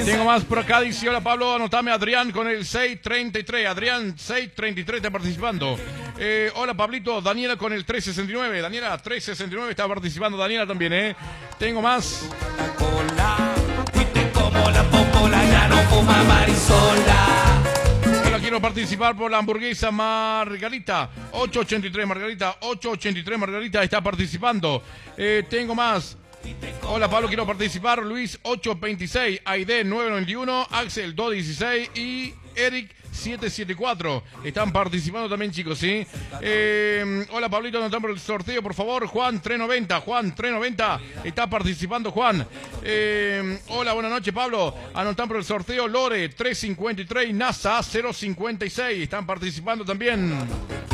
Tengo más por acá, dice, hola Pablo, anotame Adrián con el 633. Adrián 633 está participando. Hola Pablito, Daniela con el 369. Daniela 369 está participando, Daniela también, Tengo más. Como la popola, ya no fuma Marisola. Hola, quiero participar por la hamburguesa Margarita. 883 Margarita, 883 Margarita está participando. Tengo más. Hola Pablo, quiero participar. Luis 826, Aide 991, Axel 216 y Eric 774. Están participando también, chicos, ¿sí? Hola Pablito, anotamos el sorteo, por favor. Juan 390, Juan 390 está participando, Juan. Hola, buenas noches, Pablo. Anotamos el sorteo. Lore 353, NASA 056 están participando también.